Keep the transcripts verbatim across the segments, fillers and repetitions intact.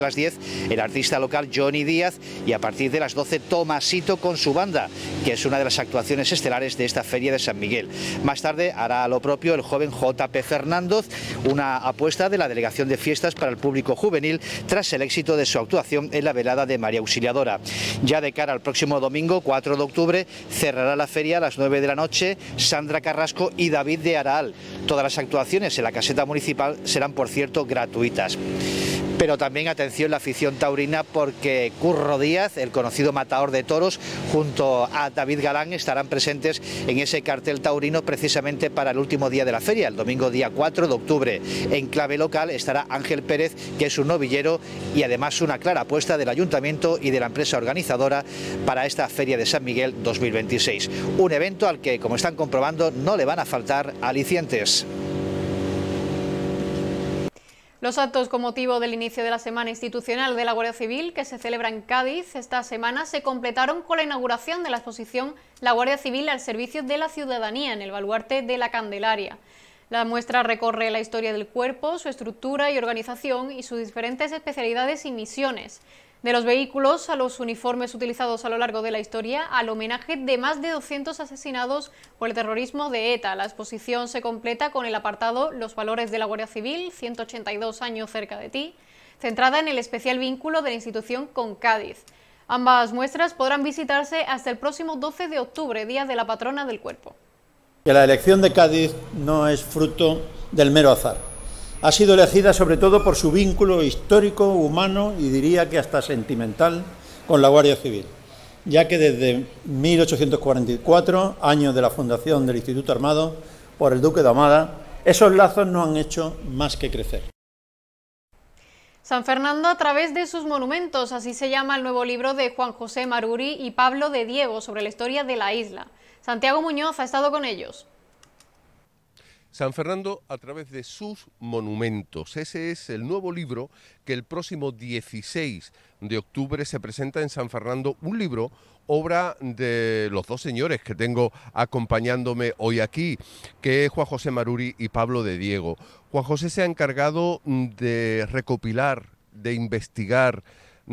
A las diez, el artista local Johnny Díaz, y a partir de las doce, Tomasito con su banda, que es una de las actuaciones estelares de esta Feria de San Miguel. Más tarde hará lo propio el joven J P Fernández, una apuesta de la Delegación de Fiestas para el público juvenil tras el éxito de su actuación en la velada de María Auxiliadora. Ya de cara al próximo domingo, cuatro de octubre, cerrará la feria a las nueve de la noche Sandra Carrasco y David de Araal. Todas las actuaciones en la caseta municipal serán, por cierto, gratuitas. Pero también atención la afición taurina, porque Curro Díaz, el conocido matador de toros, junto a David Galán estarán presentes en ese cartel taurino precisamente para el último día de la feria, el domingo día cuatro de octubre. En clave local estará Ángel Pérez, que es un novillero y además una clara apuesta del Ayuntamiento y de la empresa organizadora para esta Feria de San Miguel dos mil veintiséis. Un evento al que, como están comprobando, no le van a faltar alicientes. Los actos con motivo del inicio de la Semana Institucional de la Guardia Civil, que se celebra en Cádiz esta semana, se completaron con la inauguración de la exposición La Guardia Civil al servicio de la ciudadanía en el baluarte de la Candelaria. La muestra recorre la historia del cuerpo, su estructura y organización y sus diferentes especialidades y misiones. De los vehículos a los uniformes utilizados a lo largo de la historia, al homenaje de más de doscientos asesinados por el terrorismo de ETA. La exposición se completa con el apartado Los valores de la Guardia Civil, ciento ochenta y dos años cerca de ti, centrada en el especial vínculo de la institución con Cádiz. Ambas muestras podrán visitarse hasta el próximo doce de octubre, día de la patrona del cuerpo. Que la elección de Cádiz no es fruto del mero azar. Ha sido elegida sobre todo por su vínculo histórico, humano y diría que hasta sentimental con la Guardia Civil, ya que desde mil ochocientos cuarenta y cuatro, año de la fundación del Instituto Armado por el Duque de Ahumada, esos lazos no han hecho más que crecer. San Fernando a través de sus monumentos, así se llama el nuevo libro de Juan José Maruri y Pablo de Diego sobre la historia de la isla. Santiago Muñoz ha estado con ellos. San Fernando a través de sus monumentos. Ese es el nuevo libro que el próximo dieciséis de octubre se presenta en San Fernando, un libro, obra de los dos señores que tengo acompañándome hoy aquí, que es Juan José Maruri y Pablo de Diego. Juan José se ha encargado de recopilar, de investigar,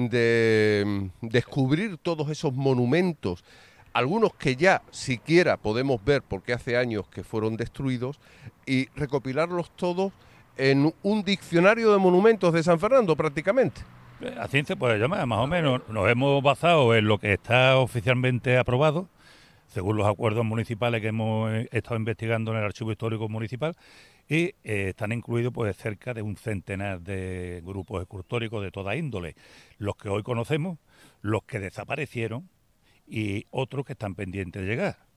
de descubrir todos esos monumentos, algunos que ya siquiera podemos ver porque hace años que fueron destruidos, y recopilarlos todos en un diccionario de monumentos de San Fernando prácticamente. Así se puede llamar, más o menos. Nos hemos basado en lo que está oficialmente aprobado, según los acuerdos municipales que hemos estado investigando en el Archivo Histórico Municipal, y eh, están incluidos pues cerca de un centenar de grupos escultóricos de toda índole, los que hoy conocemos, los que desaparecieron y otros que están pendientes de llegar.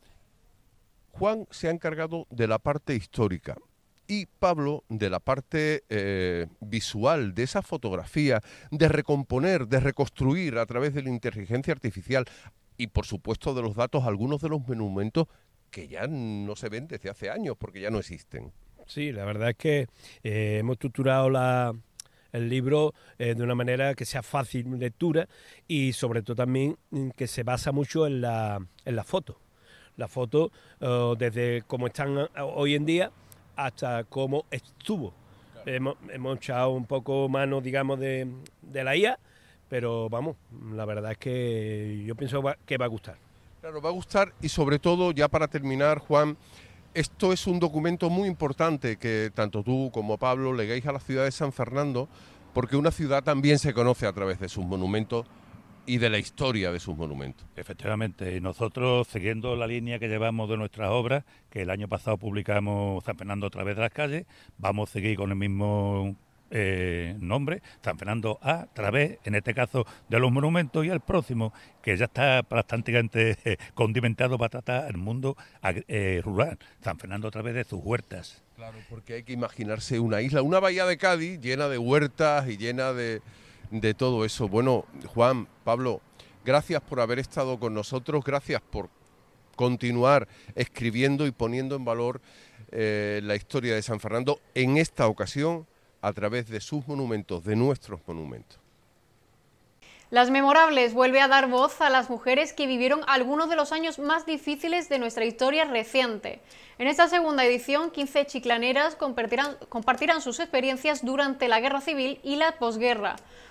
Juan se ha encargado de la parte histórica y Pablo de la parte eh, visual, de esa fotografía, de recomponer, de reconstruir a través de la inteligencia artificial y por supuesto de los datos, algunos de los monumentos que ya no se ven desde hace años porque ya no existen. Sí, la verdad es que eh, hemos estructurado la... el libro eh, de una manera que sea fácil lectura y sobre todo también que se basa mucho en la, en la foto. La foto uh, desde cómo están hoy en día hasta cómo estuvo. Claro. Hemos, hemos echado un poco mano, digamos, de, de la I A, pero vamos, la verdad es que yo pienso que va a gustar. Claro, va a gustar y sobre todo, ya para terminar, Juan, esto es un documento muy importante que tanto tú como Pablo leguéis a la ciudad de San Fernando, porque una ciudad también se conoce a través de sus monumentos y de la historia de sus monumentos. Efectivamente, y nosotros, siguiendo la línea que llevamos de nuestras obras, que el año pasado publicamos San Fernando a través de las calles, vamos a seguir con el mismo eh, nombre, San Fernando a través, en este caso, de los monumentos, y el próximo, que ya está prácticamente eh, condimentado para tratar el mundo eh, rural, San Fernando a través de sus huertas. Claro, porque hay que imaginarse una isla, una bahía de Cádiz llena de huertas y llena de, de todo eso. Bueno, Juan, Pablo, gracias por haber estado con nosotros, gracias por continuar escribiendo y poniendo en valor eh, la historia de San Fernando, en esta ocasión a través de sus monumentos, de nuestros monumentos. Las Memorables vuelve a dar voz a las mujeres que vivieron algunos de los años más difíciles de nuestra historia reciente. En esta segunda edición, quince chiclaneras compartirán, compartirán sus experiencias durante la Guerra Civil y la posguerra.